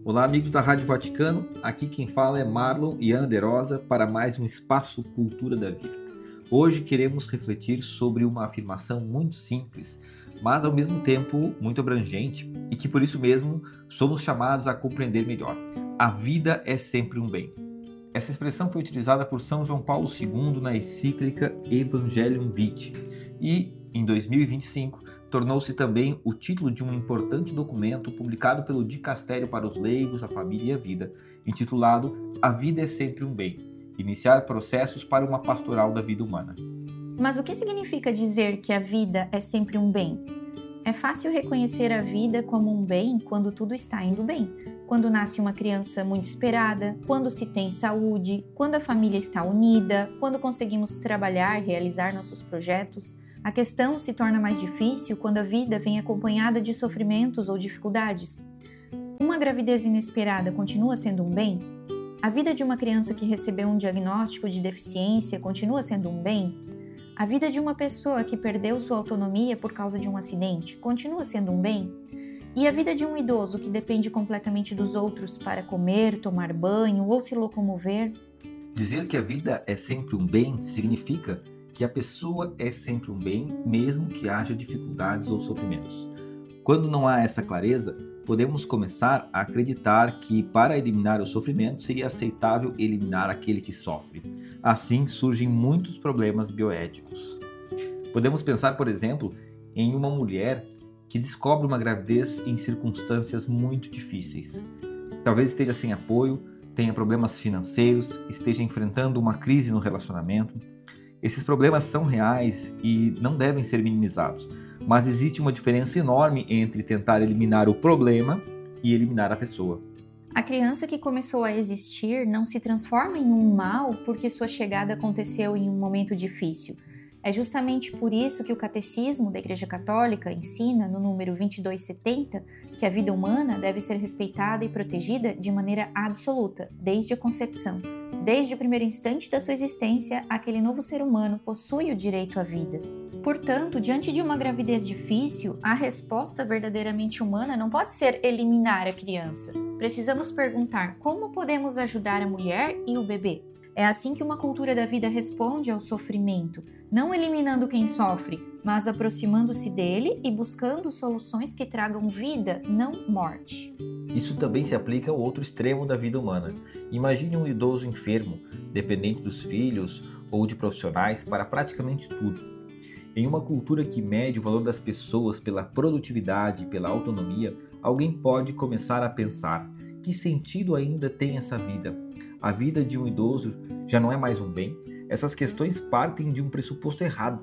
Olá, amigos da Rádio Vaticano. Aqui quem fala é Marlon e Ana De Rosa para mais um Espaço Cultura da Vida. Hoje queremos refletir sobre uma afirmação muito simples, mas ao mesmo tempo muito abrangente e que por isso mesmo somos chamados a compreender melhor. A vida é sempre um bem. Essa expressão foi utilizada por São João Paulo II na encíclica Evangelium Vitae e, em 2025, tornou-se também o título de um importante documento publicado pelo Dicastério para os Leigos, a Família e a Vida, intitulado A Vida é Sempre um Bem, iniciar processos para uma pastoral da vida humana. Mas o que significa dizer que a vida é sempre um bem? É fácil reconhecer a vida como um bem quando tudo está indo bem. Quando nasce uma criança muito esperada, quando se tem saúde, quando a família está unida, quando conseguimos trabalhar, realizar nossos projetos. A questão se torna mais difícil quando a vida vem acompanhada de sofrimentos ou dificuldades. Uma gravidez inesperada continua sendo um bem? A vida de uma criança que recebeu um diagnóstico de deficiência continua sendo um bem? A vida de uma pessoa que perdeu sua autonomia por causa de um acidente continua sendo um bem? E a vida de um idoso que depende completamente dos outros para comer, tomar banho ou se locomover? Dizer que a vida é sempre um bem significa que a pessoa é sempre um bem, mesmo que haja dificuldades ou sofrimentos. Quando não há essa clareza, podemos começar a acreditar que, para eliminar o sofrimento, seria aceitável eliminar aquele que sofre. Assim, surgem muitos problemas bioéticos. Podemos pensar, por exemplo, em uma mulher que descobre uma gravidez em circunstâncias muito difíceis. Talvez esteja sem apoio, tenha problemas financeiros, esteja enfrentando uma crise no relacionamento. Esses problemas são reais e não devem ser minimizados, mas existe uma diferença enorme entre tentar eliminar o problema e eliminar a pessoa. A criança que começou a existir não se transforma em um mal porque sua chegada aconteceu em um momento difícil. É justamente por isso que o Catecismo da Igreja Católica ensina, no número 2270, que a vida humana deve ser respeitada e protegida de maneira absoluta, desde a concepção. Desde o primeiro instante da sua existência, aquele novo ser humano possui o direito à vida. Portanto, diante de uma gravidez difícil, a resposta verdadeiramente humana não pode ser eliminar a criança. Precisamos perguntar como podemos ajudar a mulher e o bebê. É assim que uma cultura da vida responde ao sofrimento, não eliminando quem sofre, mas aproximando-se dele e buscando soluções que tragam vida, não morte. Isso também se aplica ao outro extremo da vida humana. Imagine um idoso enfermo, dependente dos filhos ou de profissionais para praticamente tudo. Em uma cultura que mede o valor das pessoas pela produtividade e pela autonomia, alguém pode começar a pensar: que sentido ainda tem essa vida? A vida de um idoso já não é mais um bem? Essas questões partem de um pressuposto errado.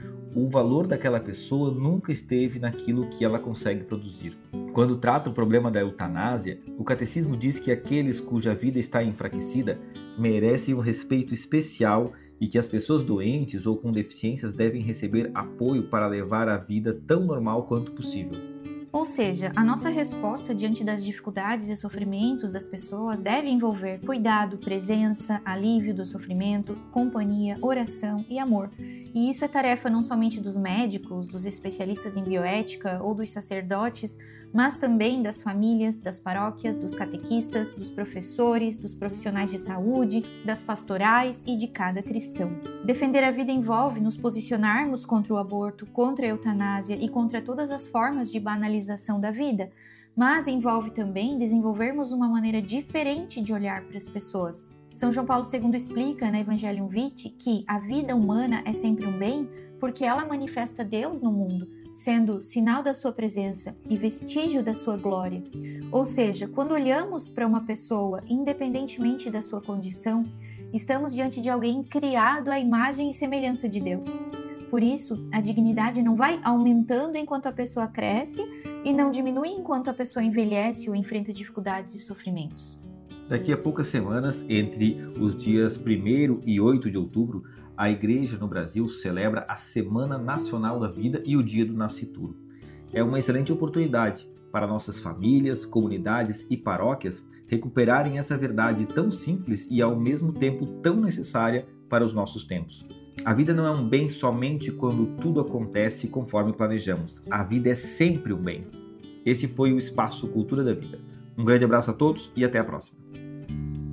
O valor daquela pessoa nunca esteve naquilo que ela consegue produzir. Quando trata o problema da eutanásia, o catecismo diz que aqueles cuja vida está enfraquecida merecem um respeito especial e que as pessoas doentes ou com deficiências devem receber apoio para levar a vida tão normal quanto possível. Ou seja, a nossa resposta diante das dificuldades e sofrimentos das pessoas deve envolver cuidado, presença, alívio do sofrimento, companhia, oração e amor. E isso é tarefa não somente dos médicos, dos especialistas em bioética ou dos sacerdotes, mas também das famílias, das paróquias, dos catequistas, dos professores, dos profissionais de saúde, das pastorais e de cada cristão. Defender a vida envolve nos posicionarmos contra o aborto, contra a eutanásia e contra todas as formas de banalização da vida, mas envolve também desenvolvermos uma maneira diferente de olhar para as pessoas. São João Paulo II explica na Evangelium Vitae que a vida humana é sempre um bem porque ela manifesta Deus no mundo, sendo sinal da sua presença e vestígio da sua glória. Ou seja, quando olhamos para uma pessoa, independentemente da sua condição, estamos diante de alguém criado à imagem e semelhança de Deus. Por isso, a dignidade não vai aumentando enquanto a pessoa cresce e não diminui enquanto a pessoa envelhece ou enfrenta dificuldades e sofrimentos. Daqui a poucas semanas, entre os dias 1º e 8 de outubro, a Igreja no Brasil celebra a Semana Nacional da Vida e o Dia do Nascituro. É uma excelente oportunidade para nossas famílias, comunidades e paróquias recuperarem essa verdade tão simples e ao mesmo tempo tão necessária para os nossos tempos. A vida não é um bem somente quando tudo acontece conforme planejamos. A vida é sempre um bem. Esse foi o Espaço Cultura da Vida. Um grande abraço a todos e até a próxima.